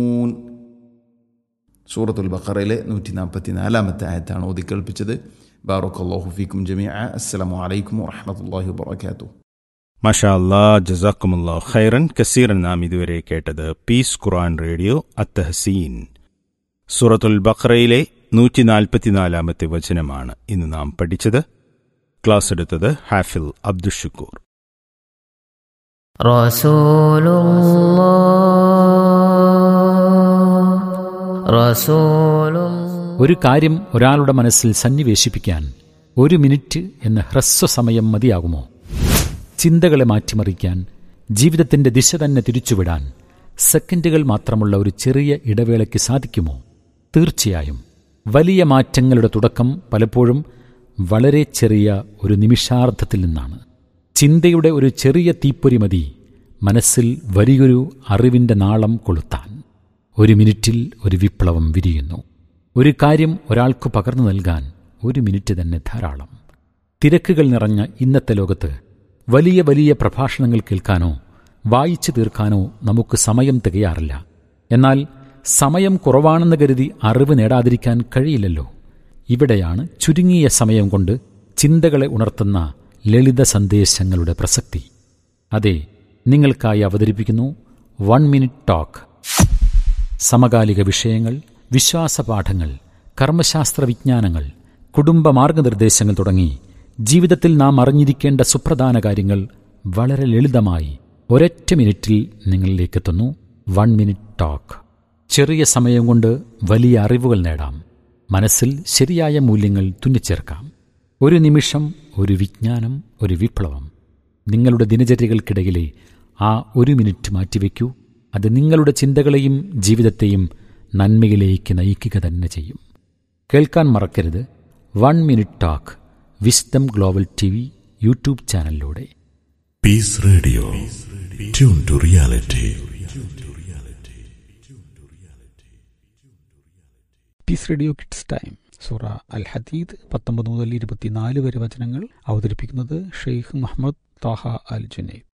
സൂറത്തുൽ ബഖറയിലെ 144 ആയത്താണ് ഓതിക്കേൾപ്പിച്ചത്. ബാറക്കല്ലാഹു ഫീക്കും ജമീഅ. അസ്സലാമു അലൈക്കും വറഹ്മത്തുള്ളാഹി വബറകാതുഹു. മാഷാ അല്ലാഹ്, ജസാക്കുമുല്ലാഹ് ഖൈറൻ കസീറൻ. നാം ഇതുവരെ കേട്ടത് പീസ് ഖുർആൻ റേഡിയോ അത്തഹസീൻ. സൂറത്തുൽ ബഖറയിലെ 144 വചനമാണ് ഇന്ന് നാം പഠിച്ചത്. ക്ലാസ് എടുത്തത് ഹാഫിൽ അബ്ദുഷുക്കൂർ. ഒരു കാര്യം ഒരാളുടെ മനസ്സിൽ സന്നിവേശിപ്പിക്കാൻ 1 മിനിറ്റ് എന്ന ഹ്രസ്വസമയം മതിയാകുമോ? ചിന്തകളെ മാറ്റിമറിക്കാൻ, ജീവിതത്തിന്റെ ദിശ തന്നെ തിരിച്ചുവിടാൻ സെക്കൻഡുകൾ മാത്രമുള്ള ഒരു ചെറിയ ഇടവേളയ്ക്ക് സാധിക്കുമോ? തീർച്ചയായും. വലിയ മാറ്റങ്ങളുടെ തുടക്കം പലപ്പോഴും വളരെ ചെറിയ ഒരു നിമിഷാർദ്ധത്തിൽ നിന്നാണ്. ചിന്തയുടെ ഒരു ചെറിയ തീപ്പൊരി മതി മനസ്സിൽ വലിയൊരു അറിവിന്റെ നാളം കൊളുത്താൻ. 1 മിനിറ്റിൽ ഒരു വിപ്ലവം വിരിയുന്നു. ഒരു കാര്യം ഒരാൾക്ക് പകർന്നു നൽകാൻ 1 മിനിറ്റ് തന്നെ ധാരാളം. തിരക്കുകൾ നിറഞ്ഞ ഇന്നത്തെ ലോകത്ത് വലിയ വലിയ പ്രഭാഷണങ്ങൾ കേൾക്കാനോ വായിച്ചു തീർക്കാനോ നമുക്ക് സമയം തികയാറില്ല. എന്നാൽ സമയം കുറവാണെന്ന് കരുതി അറിവ് നേടാതിരിക്കാൻ കഴിയില്ലല്ലോ. ഇവിടെയാണ് ചുരുങ്ങിയ സമയം കൊണ്ട് ചിന്തകളെ ഉണർത്തുന്ന ലളിത സന്ദേശങ്ങളുടെ പ്രസക്തി. അതെ, നിങ്ങൾക്കായി അവതരിപ്പിക്കുന്നു 1 മിനിറ്റ് ടോക്ക്. സമകാലിക വിഷയങ്ങൾ, വിശ്വാസപാഠങ്ങൾ, കർമ്മശാസ്ത്ര വിജ്ഞാനങ്ങൾ, കുടുംബ മാർഗനിർദ്ദേശങ്ങൾ തുടങ്ങി ജീവിതത്തിൽ നാം അറിഞ്ഞിരിക്കേണ്ട സുപ്രധാന കാര്യങ്ങൾ വളരെ ലളിതമായി ഒരൊറ്റ മിനിറ്റിൽ നിങ്ങളിലേക്കെത്തുന്നു 1 മിനിറ്റ് ടോക്ക്. ചെറിയ സമയം കൊണ്ട് വലിയ അറിവുകൾ നേടാം. മനസ്സിൽ ശരിയായ മൂല്യങ്ങൾ തുന്നിച്ചേർക്കാം. 1 നിമിഷം, ഒരു വിജ്ഞാനം, ഒരു വിപ്ലവം. നിങ്ങളുടെ ദിനചര്യകൾക്കിടയിലെ ആ 1 മിനിറ്റ് മാറ്റിവെക്കൂ. അത് നിങ്ങളുടെ ചിന്തകളെയും ജീവിതത്തെയും നന്മയിലേക്ക് നയിക്കുക തന്നെ ചെയ്യും. കേൾക്കാൻ മറക്കരുത് 1 minute talk. Wisdom global TV YouTube ചാനലിലൂടെ. Piece radio, tune to reality. Piece radio kids time. സൂറ അൽ ഹദീദ് 19 മുതൽ 24 വരെ വചനങ്ങൾ അവതരിപ്പിക്കുന്നത് ഷെയ്ഖ് മുഹമ്മദ് താഹ അൽ ജുനൈദ്.